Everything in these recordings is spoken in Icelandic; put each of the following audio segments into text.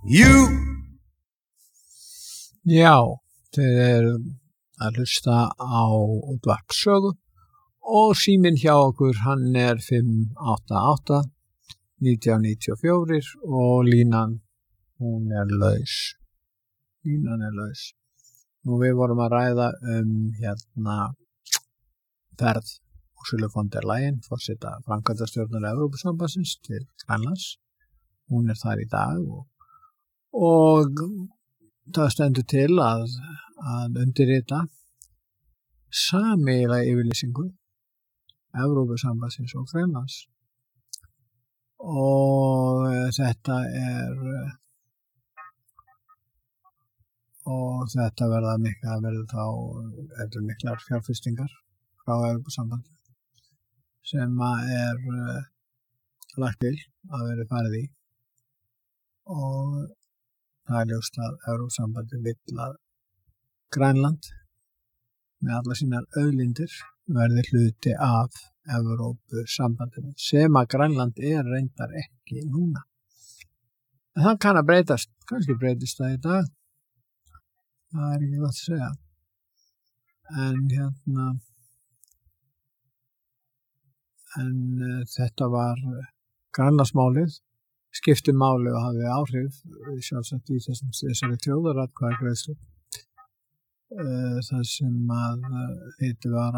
Já, þeir eru að hlusta á útvarp Sögu og síminn hjá okkur hann er 588 1994 og línan hún er laus. Línan er laus. Nú við vorum að ræða ferð Ursulu von der Leyen, forseta framkvæmdastjórnar Evrópusambandsins til Grænlands. Hún er þar í dag og það stendur til að undirrita sameiginlega yfirlýsingu Evrópusambandsins og Grænlands. Og þetta verða miklar fjárfestingar frá Evrópusambandi sem er lagt til að vera farið í og það er ljóst að Evrópusambandi vill að Grænland með alla sínar auðlindir verði hluti af Evrópusambandinu sem að Grænland er reyndar ekki núna. En það kann að breytast, kannski breytist það í dag. Það er ekki gott að segja. En þetta var Grænlandsmálið, skipti máli og hafi áhrif sjálfsagt í þessari þjóðaratkvæðagreiðslu. Það sem að heiti var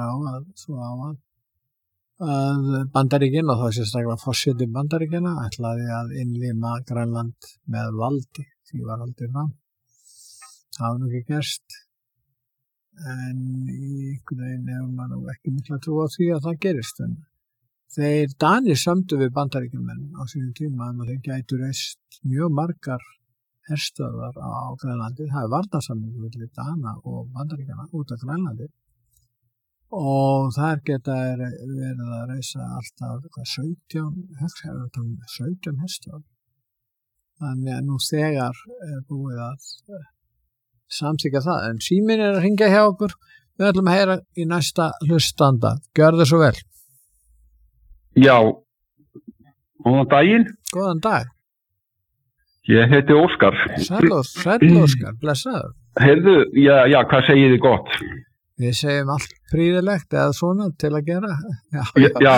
að Bandaríkin og þá sérstaklega forseti Bandaríkjanna ætlaði að innlima Grænland með valdi, því var aldrei fram. Það var nú ekki gerst, en í einhvern veginn hefur maður ekki mikla trú á því að það gerist. En þeir Danir sömdu við Bandaríkjamenn á sínum tíma að þeir gætu reist mjög margar herstöðvar á Grænlandi. Það er varnarsamningur milli Dana og Bandaríkjanna út af Grænlandi og þar geta verið að reisa alltaf 17 herstöðvar. Þannig að nú þegar er búið að samþykkja það. En síminn er að hringja hjá okkur. Við ætlum að heyra í næsta hlustanda. Gjörðu svo vel. Já, góðan daginn. Góðan dag. Ég heiti Óskar. Sæll Óskar, blessaður. Heyrðu, já, hvað segið þið gott? Við segjum allt prýðilegt eða svona til að gera. Já,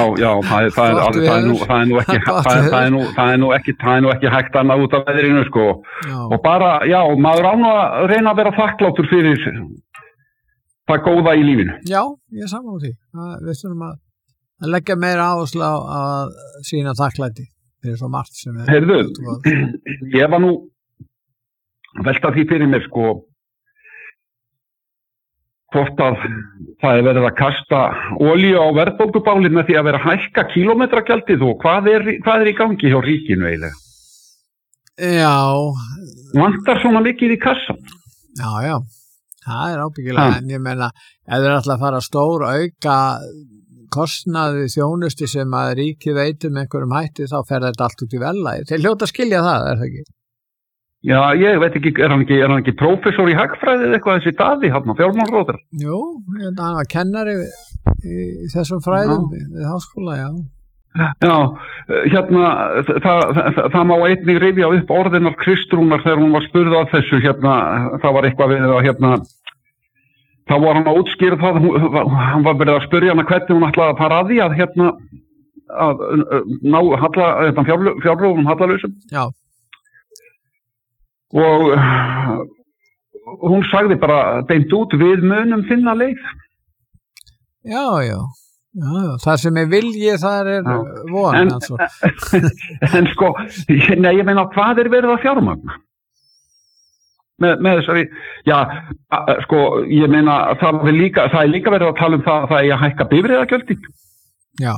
það er nú ekki hægt annað út af veðrinu, sko. Já. Og bara, já, maður á nú að reyna að vera þakklátur fyrir það góða í lífinu. Já, ég sammála því. Við þurfum að leggja meira áherslu á að sína þakklæti fyrir svo margt sem er. Heyrðu, ég var nú velta því fyrir mér, sko, hvort að það er verið að kasta olíu á verðbólgubálið með því að vera að hækka kílómetragjaldið og hvað er í gangi hjá ríkinu eiginlega? Já. Vantar svona mikið í kassan? Já, það er ábyggilega, en ég meina, ef þeir ætla að fara stór auka kostnaði þjónustu sem að ríkið veitir með einhverjum hætti, þá fer þetta allt út í verðlagi. Þeir hljóta að skilja það, er það ekki? Já, ég veit ekki, er hann ekki prófessor í hagfræði eða eitthvað þessi Daði, hann á fjármálaráðherra? Jú, hann var kennari í þessum fræðum við háskóla, já. Já, það má einnig rifja upp orðinar Kristrúnar þegar hún var spurð að þessu, það var eitthvað við að, þá var hann að útskýra það, hann var verið að spyrja hana hvernig hún ætlaði að fara að því að ná fjárlögum hallalausum. Já. Og hún sagði bara beint út, við munum finna leið. Já, það sem er vilji, það er von. En sko, nei, ég meina, hvað er verið að fjármagna? Með þessari, já, sko, ég meina, það er líka verið að tala um það að ég hækka bifreiðagjöld. Já.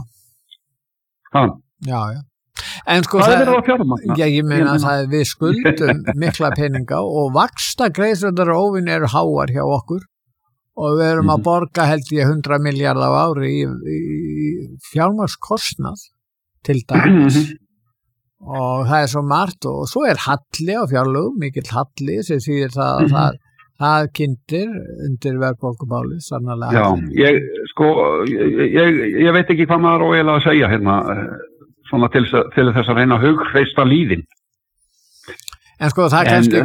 Já. En sko það er verið að fjármagna. Já, ég meina að við skuldum mikla peninga og vaxtagreiðslurnar og óvinn eru háar hjá okkur og við erum að borga held ég 100 milljarða á ári í fjármagnskostnað til dæmis og það er svo margt og svo er halli á fjárlögum, mikill halli sem þýðir það kyndir undir verðbólgubálið sannarlega. Já, ég veit ekki hvað maður á eiginlega að segja hérna svona til þess að reyna að hughreysta líðin. En sko það kannski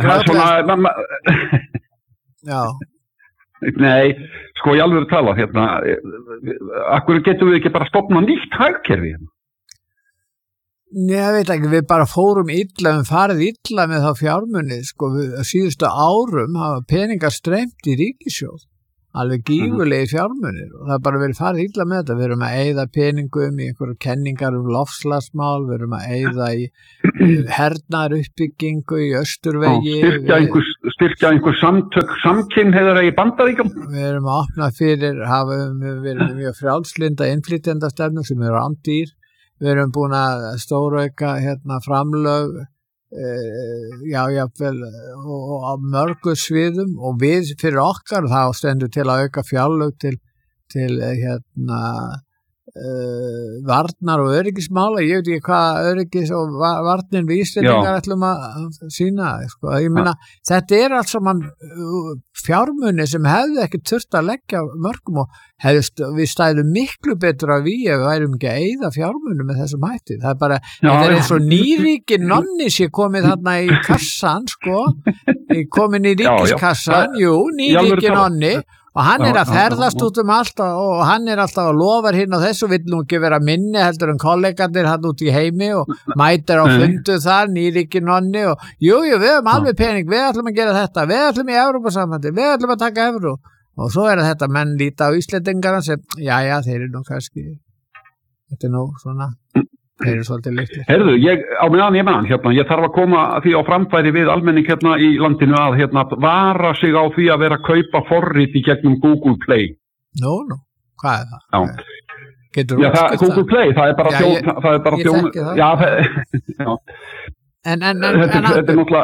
Já. Nei, sko ég alveg tala hérna, akkur getum við ekki bara stofna nýtt hagkerfi hérna? Nei, ég veit ekki, við bara fórum farið illa með þá fjármuni, sko, síðustu árum hafa peningar streymt í ríkissjóð, alveg gífurlegi fjármunir og það bara verið farið illa með þetta, við erum að eyða peningum í einhverju kenningar loftslagsmál, við erum að eyða í hernaðar uppbyggingu í Austurvegi. Styrkja einhver samkynhneigðara í Bandaríkjum. Við erum að opna fyrir, við erum mjög frjálslinda innflytjendastefnu sem eru andýr. Við erum búin að stórauka framlög jáfnvel og á mörgu sviðum og við fyrir okkar þá stendur til að auka fjárlög til varnar og öryggismála, ég veit ekki hvað öryggis og varnir við Íslendingar ætlum að sína, sko. Ég meina, þetta allt saman fjármuni sem hefði ekki þurft að leggja mörgum og við stæðum miklu betur af ef við værum ekki að eyða fjármuni með þessum hætti. Það bara, þetta eins og nýríki nonni sé komið þarna í kassan, sko, komin í ríkiskassan, nýríki nonni og hann að ferðast út allt og hann alltaf að lofa hinn á þessu vill nú ekki vera minni heldur en kollegarnir hann út í heimi og mætir á fundu þar, nýríki nonni og við höfum alveg pening, við ætlum að gera þetta, við ætlum í Evrópusambandi, við ætlum að taka evró og svo þetta menn líta á Íslendingarna sem, þeir nú kannski, þetta nú svona, þeir svolítið líktir. Heyrðu, á meðan ég þarf að koma því á framfæri við almenning í landinu að vara sig á því að vera að kaupa forrit í gegnum Google Play. Nú, hvað það? Já. Getur Google Play, það bara þjón. Já, þetta náttúrulega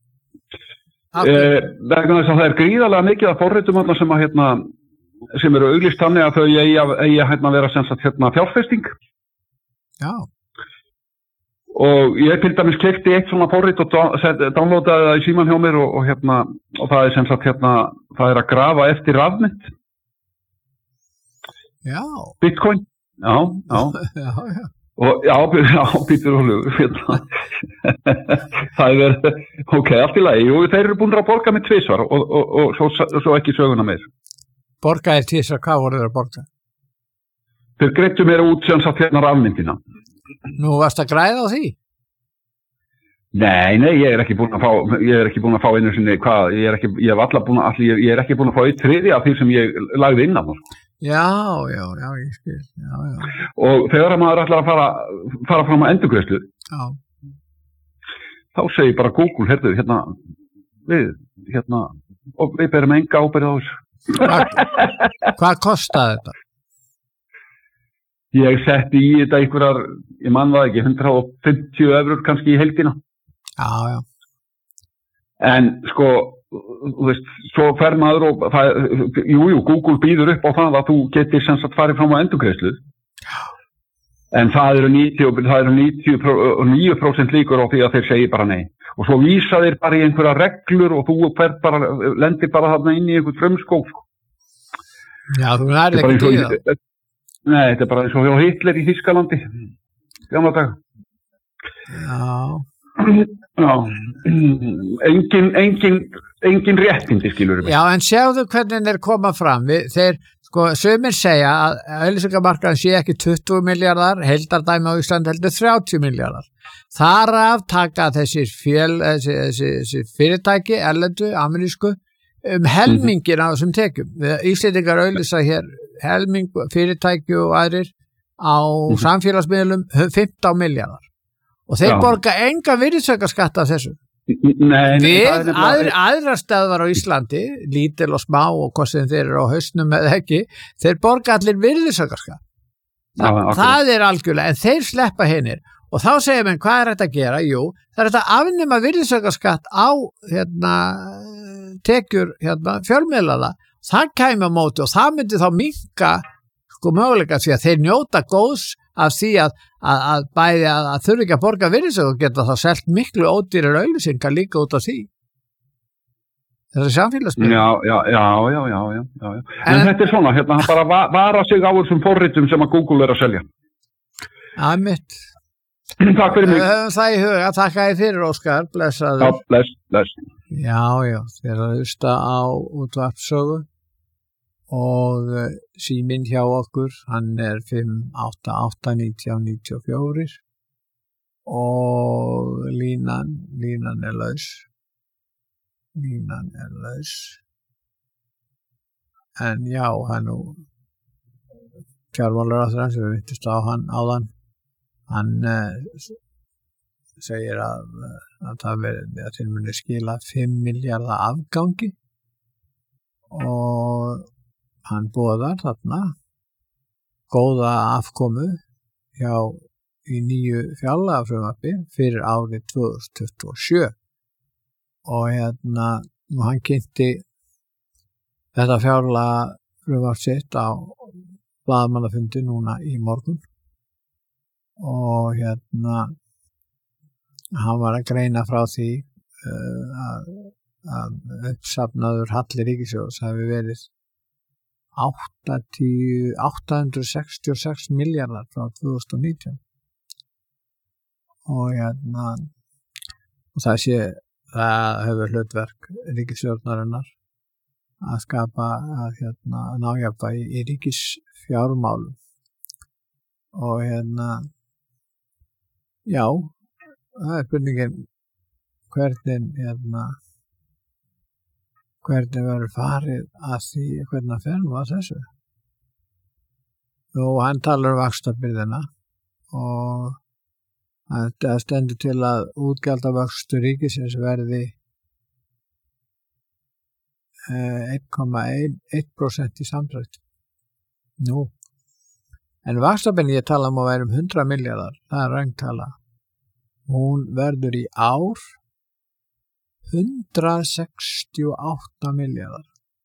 vegna þess að það gríðarlega mikið af forritum sem eru auglýst þannig að þau eigi að vera sem sagt fjárfesting. Já. Og ég til dæmis keypti eitt svona forrit og downloadaði það í síman hjá mér og það sem sagt það að grafa eftir rafmynt. Já. Bitcoin. Já. Og býtur og hlugur. Það allt í lagi. Jú, þeir eru búin að borga með tvisvar og svo ekki söguna meir. Borgaði tvisvar, hvað voru þeir að borga? Þeir greittu mér út sem sagt rafmyntina. Nú varst að græða á því? Nei, ég er ekki búin að fá einu sinni hvað, ég er ekki búin að fá eitt þriðja af því sem ég lagði inn á það. Já, ég skil. Já. Og þegar maður ætlar að fara fram á endurgreiðslu, þá segir bara Google, við berum enga ábyrgð á þessu. Hvað kostaði þetta? Ég setti í þetta einhverjar, ég man það ekki, 150 eurur kannski í heildina. Já. En sko, þú veist, svo fer maður og Google býður upp á það að þú getur sem sagt farið fram á endurgreiðslu. En það eru 99% líkur á því að þeir segi bara nei. Og svo vísa þeir bara í einhverja reglur og þú lendir bara þarna inn í einhvern frumskók. Já, þú nærði ekki í það. Nei, þetta bara eins og hjá Hitler í Þýskalandi. Gamla dag. Já. Engin réttindi, skilur við. Já, en sjáðu hvernig þeir koma fram. Sumir segja að auglýsingamarkaðurinn sé ekki 20 milljarðar, heildardæmi á Íslandi heldur 30 milljarðar. Þar af taka þessi fyrirtæki, erlendu, amerísku, helmingin á þessum tekjum. Íslendingar auglýsa hér helming fyrirtæki og aðrir á samfélagsmiðlum 15 milljarðar og þeir borga enga virðisaukaskatt af þessu. Við aðrar stöðvar á Íslandi, lítil og smá og hvað sem þeir eru á hausnum eða ekki, þeir borga allir virðisaukaskatt. Það algjörlega, en þeir sleppa hinnir og þá segja menn hvað þetta að gera? Jú, það þetta að afnema virðisaukaskatt á tekjur fjölmiðlana. Það kæmi á móti og það myndi þá minnka möguleika því að þeir njóta góðs af því að bæði að þurfi ekki að borga virðisaukaskatt og geta þá selt miklu ódýrar auglýsingar líka út af því. Þessi samfélagsmiðlar. Já. En þetta svona, hann bara vara sig á þessum forritum sem að Google að selja. Mitt. Takk fyrir mig. Höfum það í huga, þakka þér fyrir Óskar, blessaður. Já, bless. Já, þér að hlusta á útvarpssögu og síminn hjá okkur, hann er 588-1994 og línan er laus. En já, hann nú fjármálaráðherra sem við vittust á hann áðan, hann segir að það verði að til muni skila 5 milljarða afgangi og hann boðar þarna góða afkomu í nýju fjárlagafrumvarpi fyrir árið 2027 og hann kynnti þetta fjárlagafrumvarp sitt á blaðamannafundi núna í morgun og hann var að greina frá því að uppsafnaður halli ríkissjóðs hafi verið 866 milljarðar frá 2019 og það hefur hlutverk ríkisstjórnarinnar að skapa nájafnvægi í ríkisfjármálum og já, það er spurningin hvernig verður farið að því hvernig fer nú að þessu. Og hann talar vaxtabyrðina og það stendur til að útgjaldavöxtur ríkisins verði 1,1% í samdrætti. Nú, en vaxtabyrðin ég tala að vera 100 milljarðar, það er röngtala. Hún verður í ár 168 milljarðar.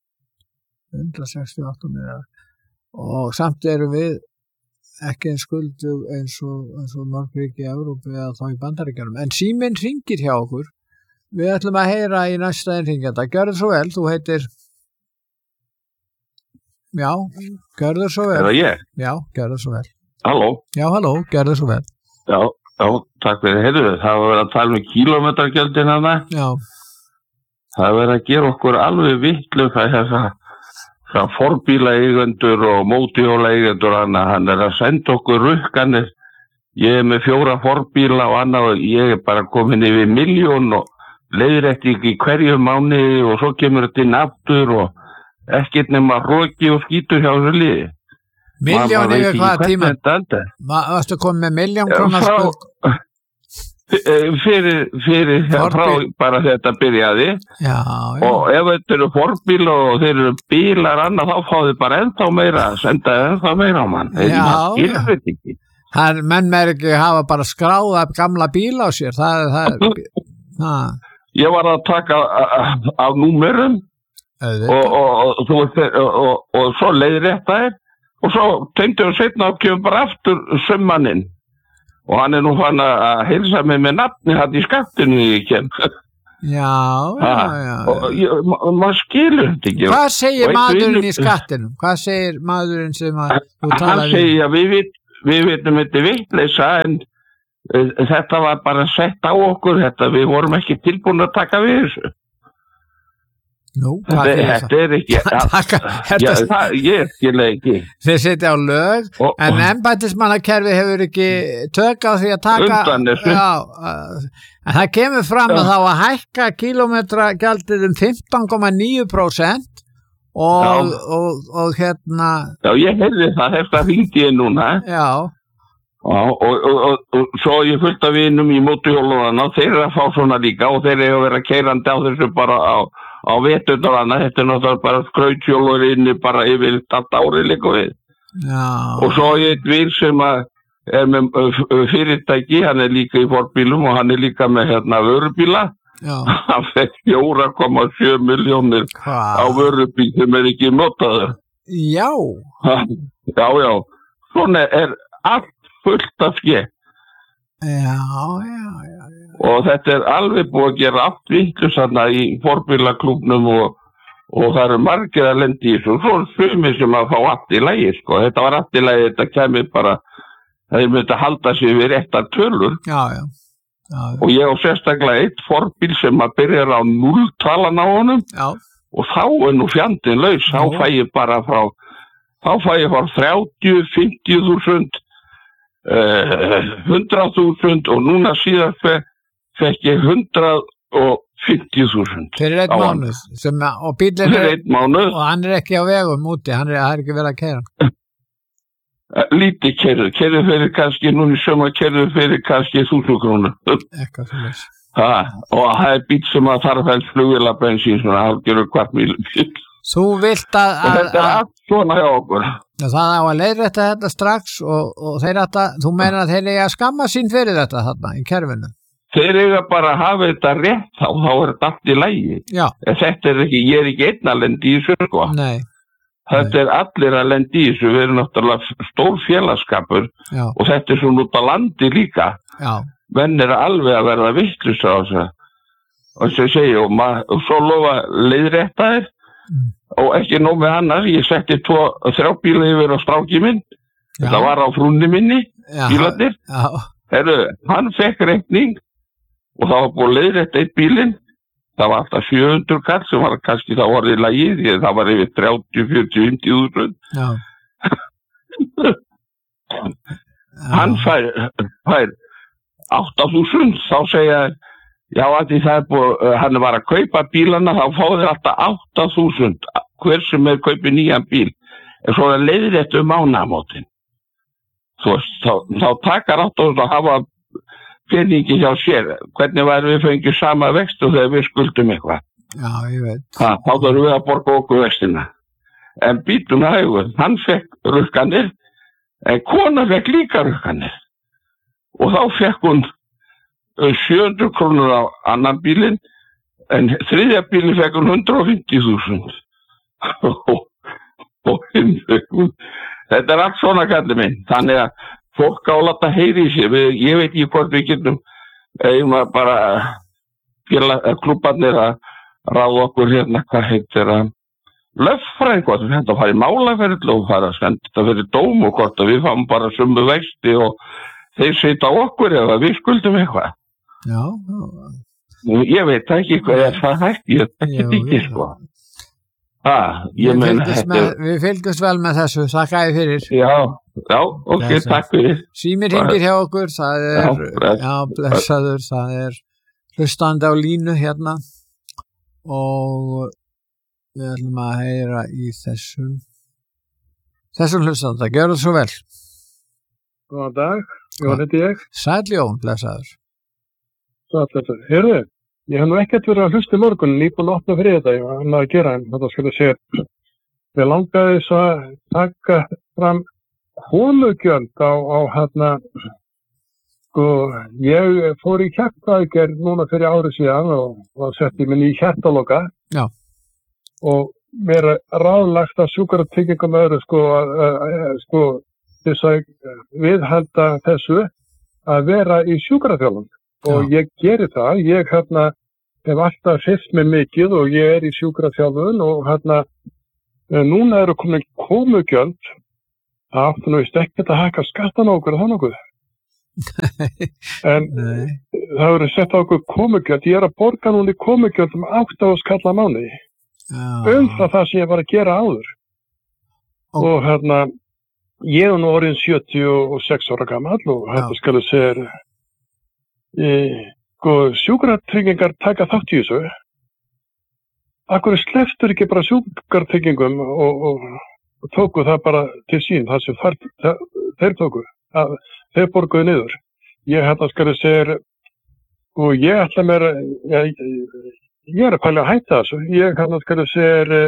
168 milljarðar. Og samt erum við ekki eins skuldug eins og mörg ríki í Evrópu eða þá í Bandaríkjunum. En síminn hringir hjá okkur. Við ætlum að heyra í næsta innringenda. Gjörðu svo vel, þú heitir... Já, gjörðu svo vel. Er það ég? Já, gjörðu svo vel. Halló? Já, halló, gjörðu svo vel. Já, takk fyrir. Heyrðu, það var verið að tala um kílómetragjöldin hana. Já. Það er verið að gera okkur alveg vitlu það forbílaeigendur og mótorhjólaeigendur hann er að senda okkur rukkanir. Ég er með 4 forbíla og annað og ég er bara komin yfir 1 milljón og leiðrétting í hverju mánuði og svo kemur þetta inn aftur og ekkert nema roki og skítur hjá þessu liði. 1 milljón yfir hvaða tíma? Varstu komið með 1 milljón krónar skuld? Fyrir frá bara þetta byrjaði. Já. Og ef þetta eru forbíl og þeir eru bílar annað þá fá þið bara ennþá meira, senda ennþá meira á mann. Menn með ekki hafa bara skráða gamla bíla á sér. Ég var að taka af númerum og svo leiðréttaðir og svo tengdu við setna og kemur bara aftur summaninn og hann er nú fann að heilsa mig með nafni hann í skattinu ég kem. Já. Maður skilur þetta ekki. Hvað segir maðurinn í skattinu? Hvað segir maðurinn sem að þú talar við? Hann segir að við vitum þetta vitleysa en þetta var bara sett á okkur við vorum ekki tilbúin að taka við þessu. Nú, þetta er ekki ég skil ekki. Þið setja á lög en embættismannakerfi hefur ekki tök á því að taka undan þessu. En það kemur fram að þá að hækka kílómetragjaldið 15,9% og Já, ég heyrði það þetta hringdi ég núna. Já. Og svo ég fullt af vinum í mótorhjólunum þeir eru að fá svona líka og þeir eru að vera keyrandi á þessu bara á veturna, þetta er náttúrulega bara skrauthjólur inni bara yfir allt árið líka við. Já. Og svo ég vil sem að er með fyrirtæki, hann er líka í forbílum og hann er líka með vörubíla. Já. Hann fekk 4,7 milljónir á vörubíl sem er ekki notaður. Já. Já. Svona er allt fullt af skekk. Já. Og þetta er alveg búið að gera allt vitlaust þarna í forbílaklúbnum og það eru margir að lendi í þessu. Svo er sumir sem að fá allt í lagi, sko. Þetta var allt í lagi, þetta kemur bara, þeir myndi halda sig við réttar tölur. Já. Og ég á sérstaklega eitt forbíl sem að byrjar á 0 talan á honum. Já. Og þá nú fjandinn laus, þá fæ ég frá 30, 50.000, 100.000 og núna síðan fekk ég 150.000. Fyrir 1 mánuð, og bílinn og hann ekki á vegum úti, það ekki verið að keyra. Lítið keyrðu fyrir kannski, núna í sömur keyrðu fyrir kannski 1.000 krónur. Eitthvað fyrir þess. Og það bíl sem að þarf helst flugvélabensin, svona hálfgerður kvartmíl. Þú vilt að... Og þetta allt svona hjá okkur. Það á að leiðrétta þetta strax og þú meina að þeir eiga að skamma sín fyrir þetta þarna í kerfinu? Þeir eiga bara að hafa þetta rétt, þá þetta allt í lagi. Já. Þetta ekki, ég ekki einn að lendi í þessu, sko. Nei. Þetta allir að lendi í þessu, við erum náttúrulega stór félagskapur. Já. Og þetta svona út á landi líka. Já. Menn alveg að verða vitlaus á þessu. Og þess að segja, og svo lofa leiðréttaðir, og ekki nóg með annar, ég setti 3 bíla yfir á stráki minn, þetta var á frúnni minni, bílarnir. Hann fekk reikning, og það var búið leiðrétt eitt bílinn, það var alltaf 700 kall sem var kannski það orðið lagið, því það var yfir 30, 40, 50.000. Hann fær 8.000, þá segja já, að því það búið, hann var að kaupa bílana, þá fáði alltaf 8.000, hver sem kaupið nýjan bíl, en svo leiðrétt mánaðamótin. Þá takar 8.000 að hafa peningi hjá sér, hvernig væri við fengið sama vextu þegar við skuldum eitthvað. Já, ég veit. Þá þurfum við að borga okkur vextina. En bílum hægur, hann fekk rukkanir, en kona fekk líka rukkanir. Og þá fekk hún 700 krónur á annan bílinn, en þriðja bílinn fekk hún 150.000. Og hinn fekk hún. Þetta allt svona kallið minn, þannig að fólk á að láta heyri í sér, ég veit ekki hvort við getum bara klúbarnir að ráða okkur hérna, hvað heitir lögfræðing, hvort við hættum að fara í málaferðlu og fara að senda þetta fyrir dóm og hvort að við fáum bara sömu vexti og þeir setja á okkur eða við skuldum eitthvað. Já. Ég veit ekki hvað það hægt, ég veit ekki sko. Við fylgjumst vel með þessu, þakka ég fyrir. Já, ok, takk fyrir. Símir hringir hjá okkur, það blessaður, það hlustandi á línu hérna og við ætlum að heyra í þessum hlustanda, gjör það svo vel. Góðan dag, Jón heiti ég. Sæll Jón, blessaður. Sæll, heyrðu. Ég hef nú ekkert verið að hlusta í morgun, nýbúin að opna fyrir þetta, ég var annað að gera, en þetta skulle segja, við langaði þess að taka fram holugjöld á hérna, sko, ég fór í hjartaaðgerð núna fyrir árið síðan og setti mig í hjartaloka. Já. Og mér ráðlagt að sjúkratryggingum öðru, sko, þess að viðhalda þessu að vera í sjúkraþjálfun. Og ég geri það, ég hef alltaf hreyft mig mikið og ég í sjúkraþjálfun og núna eru komin komugjöld, það áttu nú ekkert að hækka skattan á okkur og þannig okkur. En það eru sett á okkur komugjöld, ég að borga núna í komugjöld 8.000 kall á mánuði. Það sem ég var að gera áður. Og ég nú orðin 76 ára gamall og þetta skal ég segja sjúkratryggingar taka þátt í þessu. Akkur slepptur ekki bara sjúkratryggingum og tóku það bara til sín, það sem þeir tóku, þeir borguðu niður. Ég skal ég segja og ég ætla mér ég að pæla að hætta þessu. Ég skal ég segja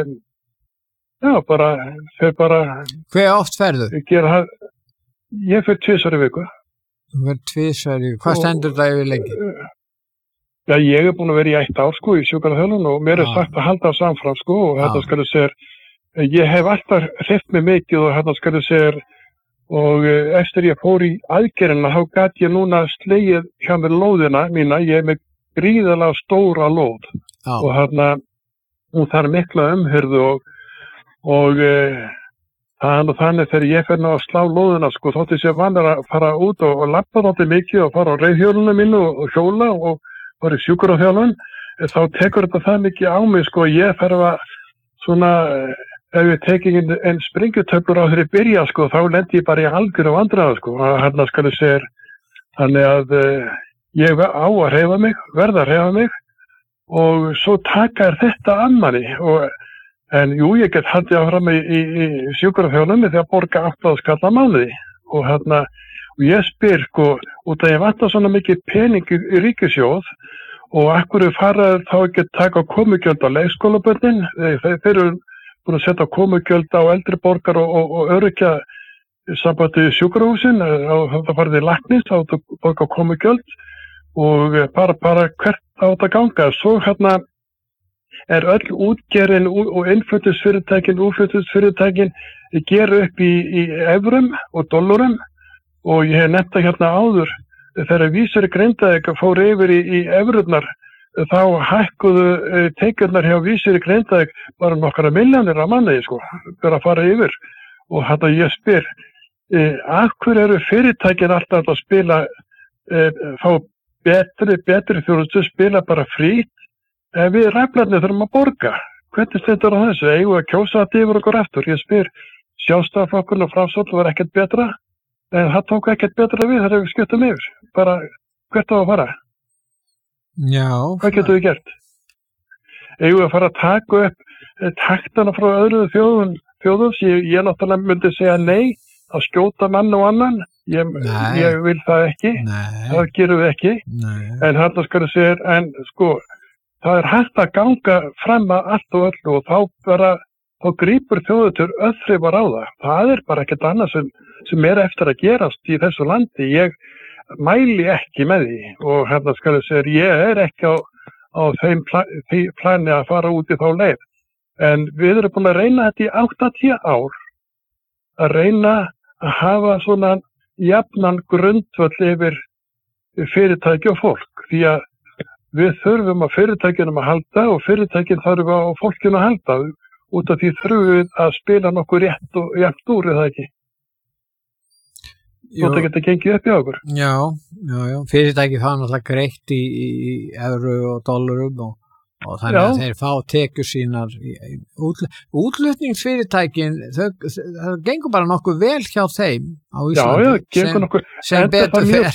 þeir bara Hve oft ferðu? Ég fer 2 í viku. Þú verður 2 í viku. Hvað stendur það yfir lengi? Já, ég búin að vera í 1 ár í sjúkraþjálfun og mér sagt að halda það samfram og þetta skal ég segja ég hef alltaf hreyft mig mikið og þetta skal ég segja og eftir ég fór í aðgerðina þá gat ég núna slegið hjá mér lóðina mína, ég með gríðarlega stóra lóð og hún þarf mikla umhirðu og Þannig þegar ég fer nú að slá lóðina, sko, þótti sér vanur að fara út og lappa þótti mikið og fara á reiðhjólunum mínu og hjóla og fara í sjúkraþjálfun, þá tekur þetta það mikið á mig, sko, ég fer að svona, ef ég teki en springutöflur á þeirri byrja, sko, þá lendi ég bara í algjöru vandræða, sko, hérna skal ég segja, þannig að ég á að hreyfa mig, verða að hreyfa mig og svo taka þetta að manni en jú, ég get haldið áfram í sjúkraþjálfun með því að borga 8.000 kall á mánuði og ég spyr, sko, út að ég vantar svona mikið pening í ríkissjóð og akkur faraður þá ekki að taka komugjöld á leikskólabörnin, þeir eru búin að setja komugjöld á eldri borgar og öryrkja sambandi sjúkrahúsin, það farið í læknis, þá borga komugjöld og bara hvert á þetta ganga, svo öll útgerðin og innflutningsfyrirtækin, útflutningsfyrirtækin gera upp í evrum og dollarum og ég hef nefnt það áður þegar Vísir í Grindavík fór yfir í evrurnar þá hækkuðu tekjurnar hjá Vísir í Grindavík bara nokkra milljónir á mánuði, sko, fyrir að fara yfir og ég spyr af hverju eru fyrirtækin alltaf að spila fá betri þjónustu, spila bara frýtt við ræflarnir þurfum að borga. Hvernig stendur á þessu? Eigum við að kjósa þetta yfir okkur aftur? Ég spyr, Sjálfstæðisflokkurinn og Framsókn var ekkert betra, en það tók ekkert betra við þegar við skiptum yfir. Bara, hvert á að fara? Já. Hvað getum við gert? Eigum við að fara að taka upp taktana frá öðru þjóðum? Ég náttúrulega myndi segja nei, að skjóta mann og annan. Ég vil það ekki. Nei. Það gerum við ekki. Nei. En hann skal segja, en sko, það hægt að ganga fram að allt og öllu og þá grípur þjóðutur öðþrifar á það. Það bara ekkert annað sem eftir að gerast í þessu landi. Ég mæli ekki með því og hérna skal ég segja, ég ekki á þeim plani að fara út í þá leið. En við erum búin að reyna þetta í 80 ár, að reyna að hafa svona jafnan grundvöll yfir fyrirtæki og fólk, því að við þurfum að fyrirtækjunum að halda og fyrirtækin þarf á fólkinu að halda út af því þurfum við að spila nokkuð rétt og jafnt úr, er það ekki? Þetta getur gengið upp í okkur. Já. Fyrirtæki fá náttúrulega greitt í evru og dollarum og þannig að þeir fá tekjur sínar útflutningsfyrirtækin það gengur bara nokkuð vel hjá þeim á Íslandi gengur nokkuð sem betur fer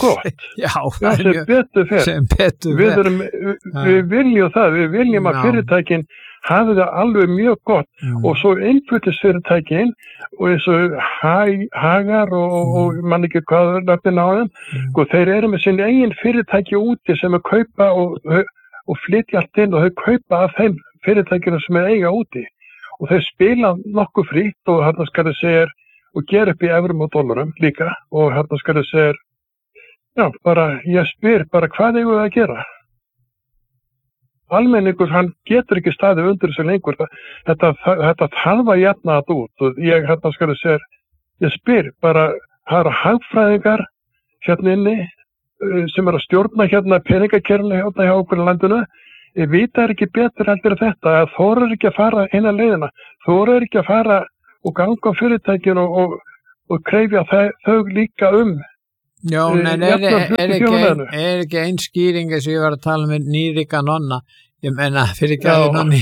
sem betur fer við viljum að fyrirtækin hafi það alveg mjög gott og svo innflutningsfyrirtækin og eins og Hagar og mann ekki hvað er nöfnin á þeim og þeir eru með sinni eigin fyrirtæki úti sem kaupa og flytja allt inn og þau kaupa af þeim fyrirtækjunum sem eiga úti og þau spila nokkuð frítt og hérna skal ég segja og gera upp í evrum og dollarum líka og hérna skal ég segja ég spyr bara hvað eigum við að gera? Almenningur, hann getur ekki staðið undir þessu lengur þetta þarf að jafna þetta út og ég hérna skal ég segja ég spyr bara, það eru hagfræðingar hérna inni sem að stjórna hérna peningakerfinu hérna hjá okkur í landinu, ég vita ekki betur heldur þetta, að þorir ekki að fara eina leiðina, þorir ekki að fara og ganga á fyrirtækinu og krefja þau líka Já, en er ekki einn skýring eins og ég var að tala með nýrika nonna ég menna, fyrir ekki að nonni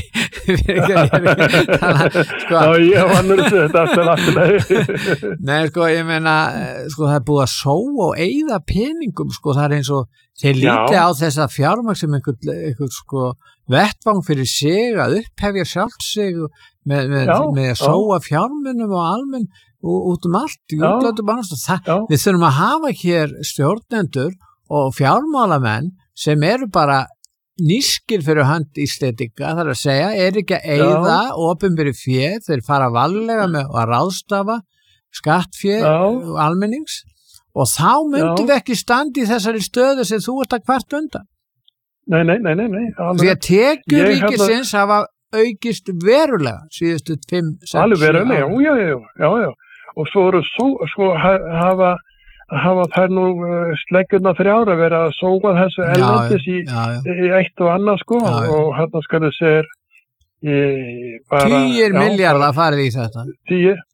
sko ég var nörðu þetta aftur Nei, sko, ég menna sko, það búið að sóa og eyða peningum, sko, það eins og þeir líti á þessa fjármagn sem einhver sko, vettvang fyrir sig að upphefja sjálft sig með að sóa fjármunum og almenn út allt, við þurfum að hafa hér stjórnendur og fjármálamenn sem eru bara nískir fyrir hönd Íslendinga, það að segja, ekki að eyða opinberi fé, þeir fara varlega með að ráðstafa skattfé almennings og þá myndum við ekki standa í þessari stöðu sem þú ert að kvart undan. Nei. Því að tekjur ríkisins hafa aukist verulega síðustu 5-6 alveg verulega, já. Og svo hafa þær nú sleggjurna 3 ára verið að sóa þessu erlendis í eitt og annað sko og hérna skal ég segja 10 milljarðar farið í þetta 10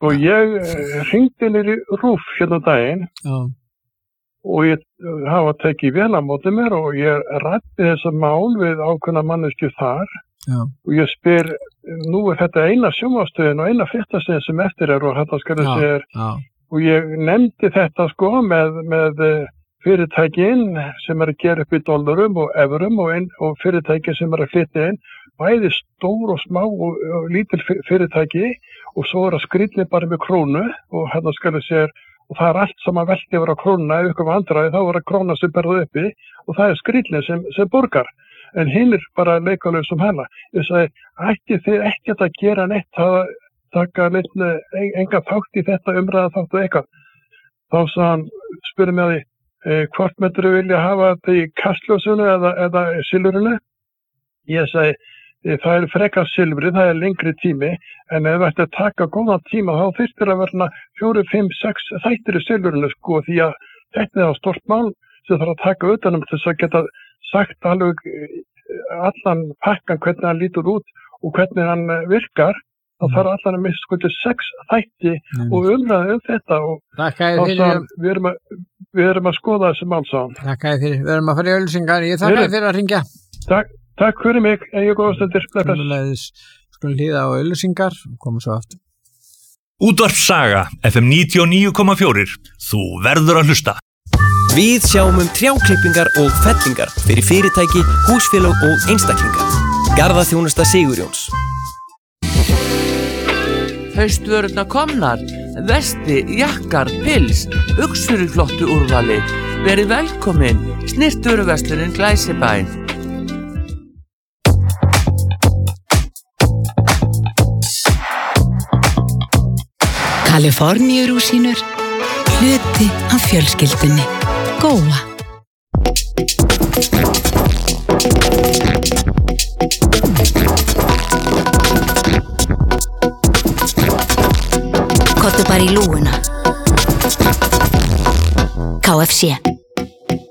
og ég hringdi niður í RÚV hérna daginn og ég hafa tekið vel á móti mér og ég ræddi þessa mál við ákveðna manneskju þar og ég spyr, nú þetta eina sjónvarpsstöðin og eina fréttastöðin sem eftir og þetta skal ég segja og ég nefndi þetta sko með fyrirtækin sem að gera upp í dollarum og eurum og fyrirtæki sem að flytja inn, bæði stór og smá og lítil fyrirtæki og svo að skrýtni bara með krónu og hérna skal ég segja og það allt saman velti yfir á krónuna ef ykkur vandræði þá króna sem berðu uppi og það skrýtni sem borgar en hinn bara leikalaus sem hana. Ég sagði, ætti þið ekkert að gera neitt að taka enga þátt í þetta umræða þátt og eitthvað. Þá sagði hann, spurði mig að því, hvort myndirðu vilja hafa þetta í kastljósinu eða silfrinu? Ég sagði, það frekar silfri, það lengri tími, en ef þetta taka góðan tíma þá þyrftir að verna 4, 5, 6 þættir í silfrinu sko því að þetta á stórt mál sem þarf að taka utanum til þess að geta sagt alveg allan pakkan hvernig hann lítur út og hvernig hann virkar. Það þarf allan að missa 6 þætti og umræða þetta og við erum að skoða þessi mál saman. Þakka þér fyrir, við erum að fara í auglýsingar. Ég þakka þér að ringja. Takk fyrir mig, ég góða stundir. Skulum hlýða á auglýsingar og koma svo aftur. Útvarp Saga, FM 99,4. Þú verður að hlusta. Við sjáum trjáklippingar og fellingar fyrir fyrirtæki, húsfélög og einstaklinga. Garðaþjónusta Sigurjóns. Haustvörurnar komnar, vesti, jakkar, pils, buxur í flottu úrvali. Verið velkomin, snyrtvöruverslunin Glæsibæ. Kaliforníurúsínur, hluti af fjölskyldunni. Góa. Kottu bara í lúguna. KFC.